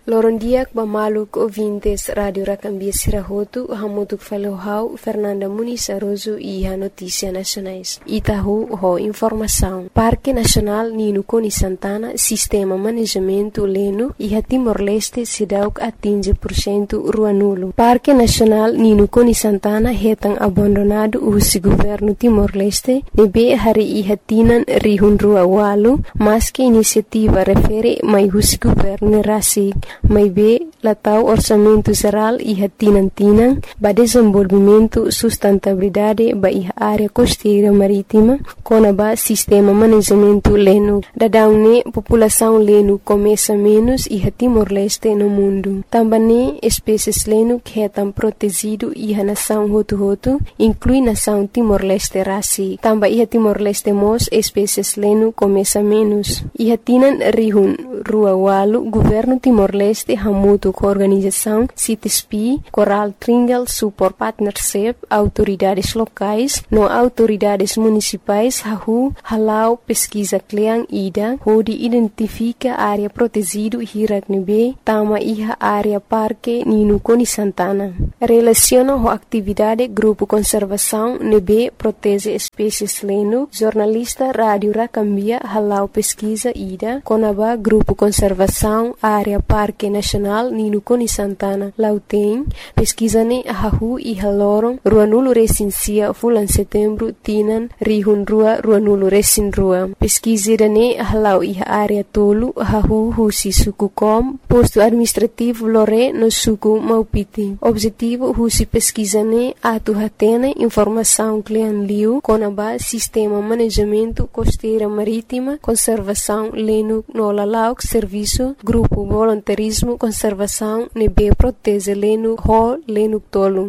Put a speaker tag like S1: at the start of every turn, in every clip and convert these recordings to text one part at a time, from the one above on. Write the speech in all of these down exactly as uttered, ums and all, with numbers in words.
S1: Lorondiak bamaluk ouvintes Radio Racambia Sirahotu, hamutuk falohau Fernanda Muniz Aroso e a Notícia Nacionais. Itahu ho informação. Parque Nacional Nino Coni Santana, Sistema Manejamento Leno e a Timor-Leste Sidauk atinge por cento Ruanulo. Parque Nacional Nino Coni Santana retan abandonado o governo Timor-Leste, nebe hari e hatinan rihun rua walu, mas que iniciativa refere mai o governo rasig. Mai be latau orçamento geral e hatinantinang ba desenvolvimento sustentabilidade ba iha área costeira marítima kona ba sistema manejamento leno. Dadaune população leno começa menos e Timor-Leste no mundo. Também espécies leno que etam protegido e a nação hotu-hotu inclui nação Timor-Leste rasi. Também iha Timor-Leste mos espécies leno começa menos. E hatinan rihun rua walu governo Timor-Leste hamutu com organização C I T S P, Coral Triangle Support Partnership, autoridades locais, no autoridades municipais, hahu, halau pesquisa kleang ida, hodi identifica área protegido hiraknebe, tama iha área parque Nino Coni Santana. Relaciona ho atividade grupo conservação nebe protege espécies leno, jornalista Rádio Racambia halau pesquisa ida, konaba grupo conservação área parque Nacional Nino Coni Santana Lauteng pesquisane ahahu e haloron Ruanulo recensia fulan setembro tinan rihun rua Ruanulo recin rua pesquisirane ahalau e área tolu ahahu husi suku kom posto administrativo lore no suku Maupiti. Objetivo husi pesquisane atu hatene informação klian liu konaba sistema manejamento costeira marítima conservação leno no lalauk serviço grupo voluntarismo conservação nebe protege leno ho leno tolu.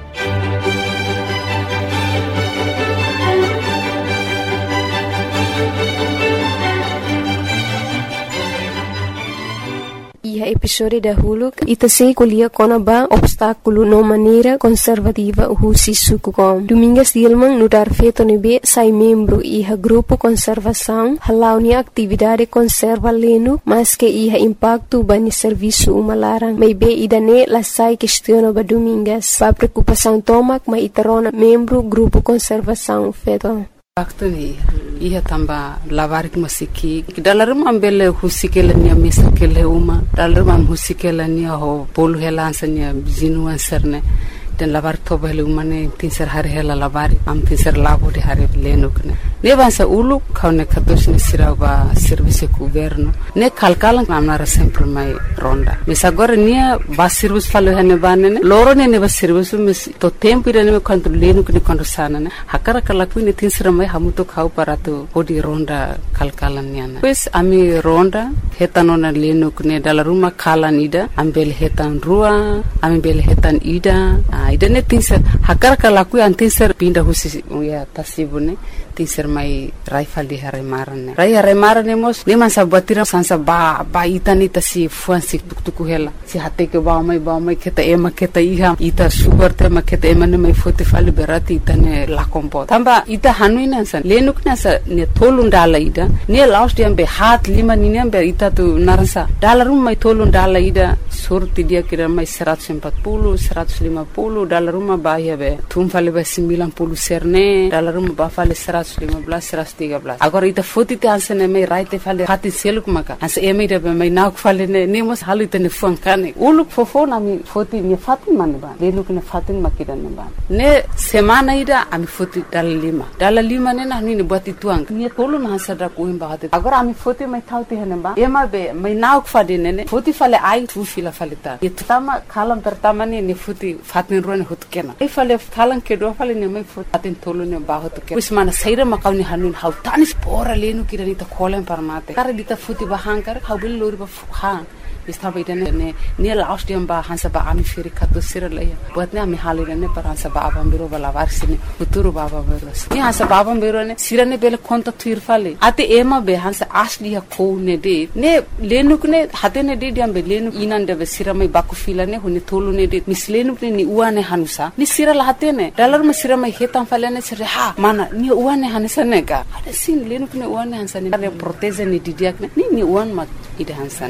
S1: E a episódio da Huluk ita se colhia conaba obstáculo no maneira conservativa husi sukukom. Domingas Dilman no dar feito nebe sai membro e a grupo conservação halau ni atividade conserva leno mas que iha impacto bani serviço umalarang. Mai be idane la sai questiona ba domingas. Ba preocupação tomak ma itarona membro grupo conservação feito.
S2: Waktu ni ia tamba lavarik masiki dalam ambele husikela nia misakele uma dalam am husikela nia ho polu helansanya bizinuan serne dan lavar toba hele umane tinser hari hela lavari am tinser labo de hari lenukne ne bansa ulu kaune kados ne siraba service governo ne kalkalan amnara sempre mai ronda mes agora nia ba service falo hene banene loro ne ne ba service mes to tempo ire ne quanto lenukne quando sana ne hakara kala kuine tinser mai hamuto khau paratu odi ronda kalkalan niana pues ami ronda hetanona lenukne dala ruma kalan ida ambel hetan rua ambel hetan ida ida ne tinser hakara kala ku antinser pinda husi ya tasibune tinser mai raifal di hari marane rai hari marane mos ne man sabatira sansa ba ba itani tasi fuansi tuktuku hela si hate ke ba mai ba mai keta ema keta iha ita sugar te ma keta ema ne mai fote fali berati itane la kompo tamba ita hanuina san lenuk na sa ne tolun dala ida ne last dia be hat lima ni ne be ita tu narasa dala rum mai tolun dala ida surti dia kira mai seratus empat puluh seratus lima puluh dala rumah bahaya be tum fali be sembilan puluh serne dala rumah ba fali seratus lima belas seratus tiga belas agora ita foto te ansene mai raite fali hati seluk maka as eme de mai nauk fali ne ne mos halu te ne fuan kane uluk fofo na mi foto ni fatin man ba le luk ne fatin makidan ne ba ne semana ida ami foto dala lima dala lima ne na ni buat ituang ni tolu na sada ko imba hati agora ami foto mai thauti hene ba ema be mai nauk fadi ne ne foto fali ai tu fila fali ta itu tama kalam pertama ni ne foto fatin rone hot kena e fali kalang kedua fali ne mai foto fatin tolu ne ba hot kena usmana saira makau ni hanun hau tanis pora lenu kira ni ta kolen parmate kare dita foto ba hankar hau bil lori ba hang istaba idane ne ne last dia ba hansa ba ami firi kato sira laya buat ne ami halira ne par hansa ba abam biro bala varsini futuro baba biro ni hansa ba abam biro ne sira ne bele konta tuir fale ate ema be hansa asli ha ko ne de ne lenuk ne hate ne de diam be lenu inan de be sira mai baku fila ne huni tolu ne de mislenuk ne ni uane hanusa ni sira la hate ne dalar ma sira mai hetan fale ne sira ha mana ni uane hanisa ne ga ade sin lenuk ne uane hansa ne proteze ne didiak ne ni ni uan ma ide hansa ne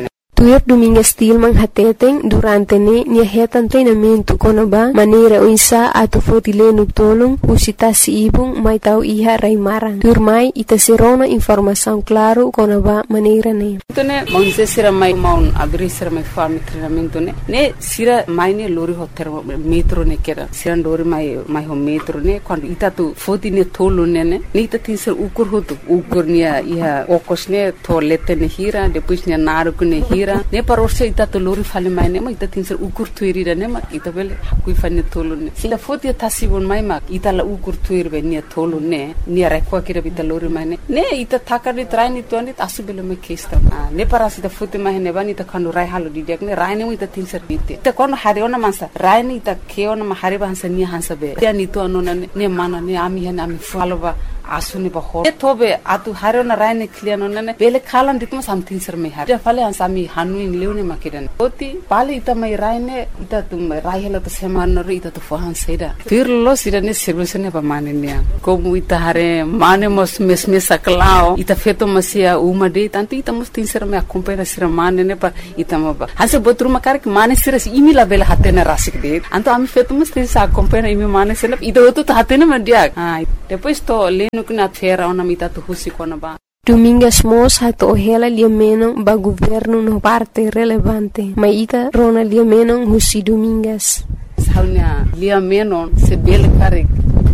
S1: Tuir Domingas Tilman hateteng durante ne nia hetan treinamento konaba maneira o insa ato fotileno tolong usita si ibung mai tau iha raimarang. Turmai ita serona informação claro konaba maneira ne.
S2: Tone mangse sira mai maun abri sira mai fami treinamento ne. Ne sira mai ne lori hotel metro ne kera. Sira lori mai mai ho metro ne quando ita tu foti ne tolo ne ne. Ne ita tin sira ukur hotu ukur nia iha okos ne toilette ne hira depois ne naruku ne hira. Ne parorse ita to lori fale mai ne ma ita tin sira ukur tuiri ne ma ita bele hakui fane tolo ne. Sila foti tasibon mai ma ita la ukur tuiri be nia tolo ne. Nia rekwa kira ita lori mai ne. Ne ita takari traini tuani asu bele me kesta. Ne parasi ita foti mai ne bani ita kanu rai halu didiak ne rai ne ita tin sira bite. Ita kono hari ona mansa rai ne ita keona ma hari bansa nia hansa be. Tia ni tu anona ne ne mana ne ami hene ami falova asuni ba ho. Ne tobe atu hari ona rai ne kliano ne bele kalan ditma something sir me hari. Fale hansa mi hanuin leune makiran. Oti pale ita mai rai ne ita tu rai hela to seman ri ita tu fohan seida. Firlo sira ne service ne ba mane nia. Como ita hare mane mos mes mes saklao ita feto masia uma de tanto ita mos tin sira me acompanha sira mane ne pa ita ma ba. Hansa botru makar que mane sira imi la bela hatena rasik de. Anto ami feto mos tin sa acompanha imi mane sira ita oto hatena ma dia. Ah depois to leno que na fera ona mita tu husi kona ba.
S1: Domingas Mos hato ohela liamenon ba governo no parte relevante. Maita rona liamenon husi Domingas.
S2: Saunya liamenon se bele karik.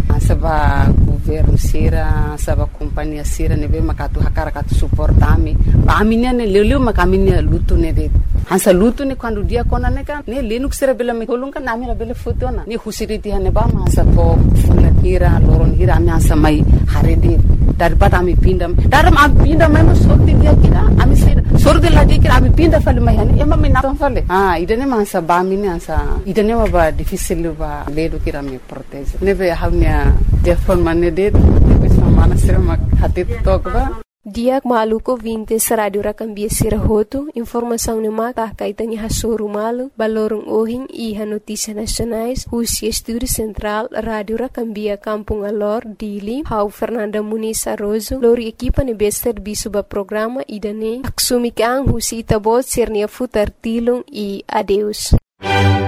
S2: Saba governo sira, saba companhia sira nebe makatu hakara katu suportami. Ba aminia ne leleu makaminia lutu ne de. Hansa lutu ne quando dia kona ne kan ne lenuk sira bela me kolunga na amira bela fotona. Ne husiriti hane ba ma sa to fula hira loron hira ami hansa mai harede. Daripada ami pindam. Daram ami pindam mai sorti dia kira ami sira. Sorti lagi kira ami pinda fale mai hani ema me na fale. Ah idane ma hansa ba mine hansa idane ma ba difícil ba ledo kira me protege. Nebe hamnya telefon mana det bisa mana sira hati tokba
S1: Diak maluko vintes radio rakambia sirahoto informação ne mata kaitani hasoru malu balorong ohing iha notícia nacionais husi estúdio central radio rakambia Kampung Alor Dili hau Fernanda Muniz Arrozo lori equipa ne bester bisuba programa idane aksumi kang husi itabot sernia futar tilung e adeus.